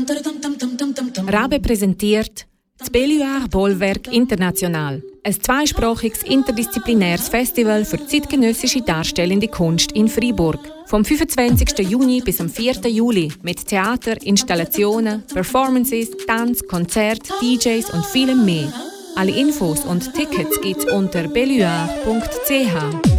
Rabe präsentiert das Belluard Bollwerk International, ein zweisprachiges interdisziplinäres Festival für zeitgenössische darstellende Kunst in Freiburg. Vom 25. Juni bis am 4. Juli mit Theater, Installationen, Performances, Tanz, Konzert, DJs und vielem mehr. Alle Infos und Tickets gibt's unter belluard.ch.